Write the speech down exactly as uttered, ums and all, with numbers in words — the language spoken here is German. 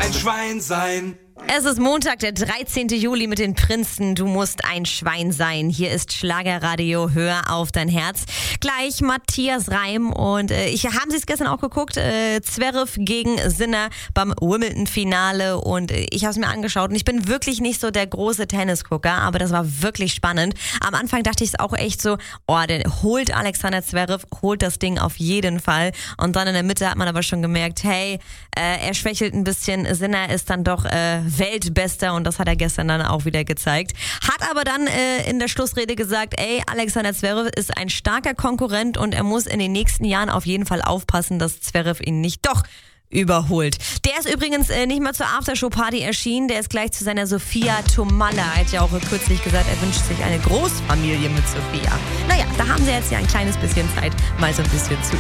ein Schwein sein. Es ist Montag, der dreizehnten Juli mit den Prinzen. Du musst ein Schwein sein. Hier ist Schlagerradio. Hör auf dein Herz. Gleich Matthias Reim und äh, ich haben Sie es gestern auch geguckt. Äh, Zverev gegen Sinner beim Wimbledon-Finale und äh, ich habe es mir angeschaut und ich bin wirklich nicht so der große Tennisgucker, aber das war wirklich spannend. Am Anfang dachte ich es auch echt so, oh, der holt Alexander Zverev, holt das Ding auf jeden Fall. Und dann in der Mitte hat man aber schon gemerkt, hey, äh, er schwächelt ein bisschen. Sinner ist dann doch äh, Weltbester und das hat er gestern dann auch wieder gezeigt. Hat aber dann äh, in der Schlussrede gesagt, ey, Alexander Zverev ist ein starker Konkurrent und er muss in den nächsten Jahren auf jeden Fall aufpassen, dass Zverev ihn nicht doch überholt. Der ist übrigens äh, nicht mal zur Aftershow-Party erschienen, der ist gleich zu seiner Sophia Tomalla. Er hat ja auch kürzlich gesagt, er wünscht sich eine Großfamilie mit Sophia. Naja, da haben sie jetzt ja ein kleines bisschen Zeit, mal so ein bisschen zu